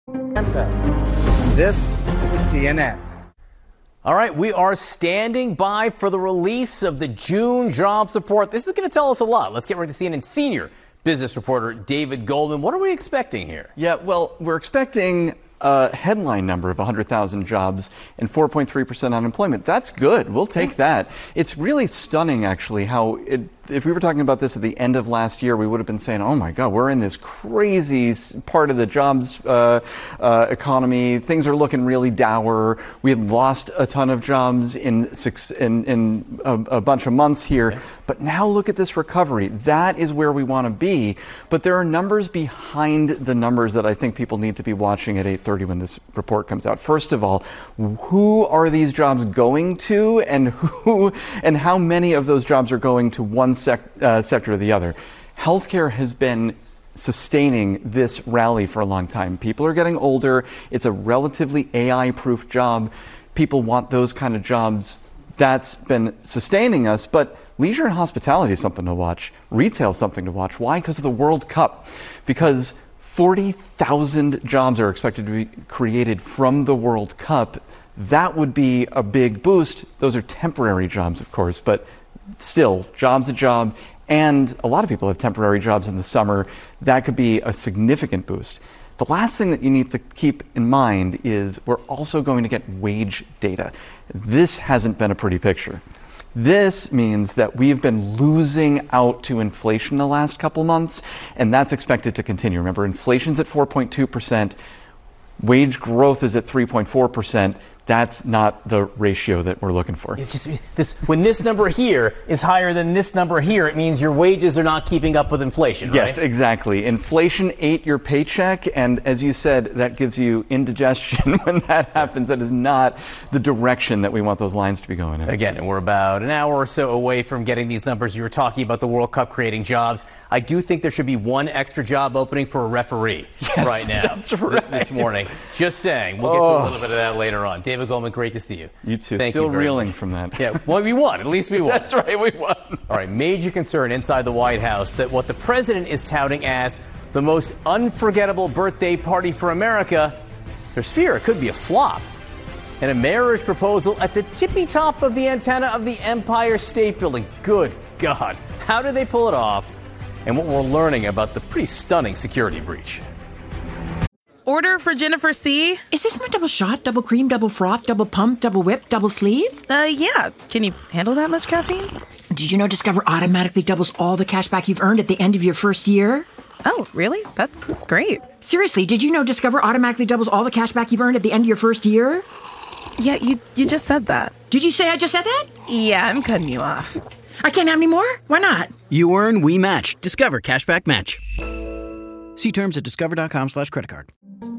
This is CNN. All right, we are standing by for the release of the June jobs report. This is going to tell us a lot. Let's get right to CNN senior business reporter David Goldman. What are we expecting here? Yeah, well, we're expecting a headline number of 100,000 jobs and 4.3% unemployment. That's good. We'll take that. It's really stunning, actually, how if we were talking about this at the end of last year, we would have been saying, oh my God, we're in this crazy part of the jobs economy. Things are looking really dour. We had lost a ton of jobs in a bunch of months here. Yeah. But now look at this recovery. That is where we want to be. But there are numbers behind the numbers that I think people need to be watching at 8:30 when this report comes out. First of all, who are these jobs going to, and how many of those jobs are going to one sector or the other? Healthcare has been sustaining this rally for a long time. People are getting older. It's a relatively AI-proof job. People want those kind of jobs. That's been sustaining us. But leisure and hospitality is something to watch. Retail is something to watch. Why? Because of the World Cup. Because 40,000 jobs are expected to be created from the World Cup. That would be a big boost. Those are temporary jobs, of course, but still, job's a job. And a lot of people have temporary jobs in the summer. That could be a significant boost. The last thing that you need to keep in mind is we're also going to get wage data. This hasn't been a pretty picture. This means that we've been losing out to inflation the last couple months, and that's expected to continue. Remember, inflation's at 4.2%, wage growth is at 3.4%. That's not the ratio that we're looking for. When this number here is higher than this number here, it means your wages are not keeping up with inflation, right? Yes, exactly. Inflation ate your paycheck, and as you said, that gives you indigestion when that happens. That is not the direction that we want those lines to be going in. Again, and we're about an hour or so away from getting these numbers. You were talking about the World Cup creating jobs. I do think there should be one extra job opening for a referee right now. That's right. This morning. Just saying. We'll get to a little bit of that later on. David Goldman, great to see you. You too. Thank Still you very reeling much. from that. Yeah, well, we won. At least we won. That's right, we won. All right, major concern inside the White House that what the president is touting as the most unforgettable birthday party for America, there's fear it could be a flop. And a marriage proposal at the tippy top of the antenna of the Empire State Building. Good God. How did they pull it off? And what we're learning about the pretty stunning security breach. Order for Jennifer C. Is this my double shot, double cream, double froth, double pump, double whip, double sleeve? Yeah. Can you handle that much caffeine? Did you know Discover automatically doubles all the cash back you've earned at the end of your first year? Oh, really? That's great. Seriously, did you know Discover automatically doubles all the cash back you've earned at the end of your first year? Yeah, you just said that. Did you say I just said that? Yeah, I'm cutting you off. I can't have any more? Why not? You earn, we match. Discover Cashback Match. See terms at discover.com/creditcard.